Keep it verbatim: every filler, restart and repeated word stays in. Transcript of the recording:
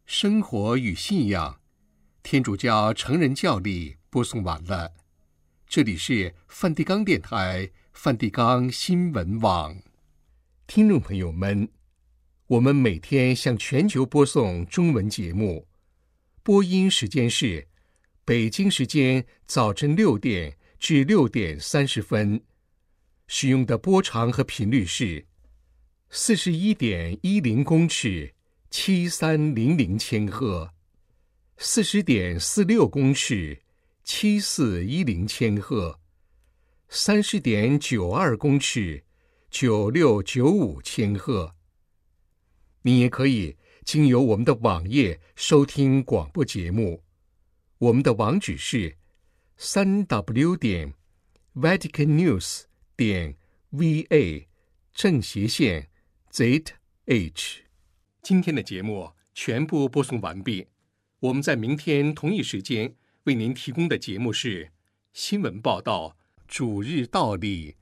生活与信仰，天主教成人教理播送完了。这里是梵蒂冈电台梵蒂冈新闻网。听众朋友们，我们每天向全球播送中文节目，播音时间是北京时间早晨六点至六点三十分，使用的波长和频率是四十一点一零公尺，七三零零千赫，四十点四六公尺，七四一零千赫，三十点九二公尺，九六九五千赫。你也可以经由我们的网页收听广播节目，我们的网址是三 w 点 vatican news 点 v a 正斜线 z h。今天的节目全部播送完毕，我们在明天同一时间为您提供的节目是新闻报道、主日道理。